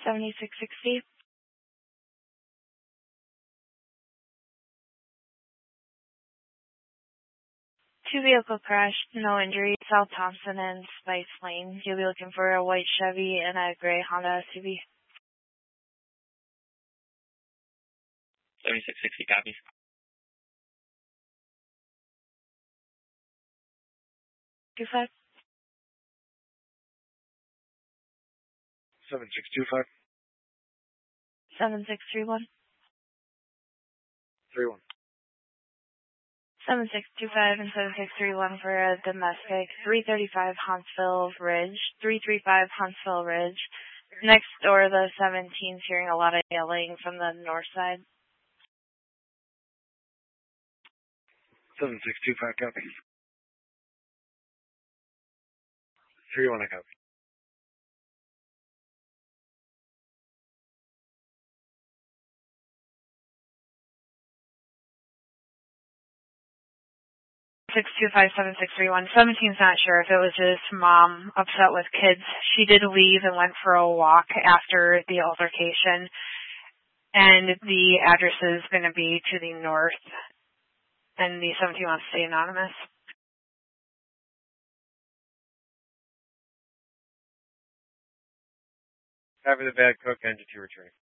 7660. Two-vehicle crash, no injury, South Thompson and Spice Lane. You'll be looking for a white Chevy and a gray Honda SUV. 7660 copies. Two five. 7625. 7631. 31. 7625 and 7631 for a domestic. 335 Huntsville Ridge. 335 Huntsville Ridge. Next door, the 17's hearing a lot of yelling from the north side. 7625 copy. 31 copy. 6257631. 17's not sure if it was his mom upset with kids. She did leave and went for a walk after the altercation. And the address is going to be to the north. And the 17 wants to stay anonymous. Having a bad cook, entity returning.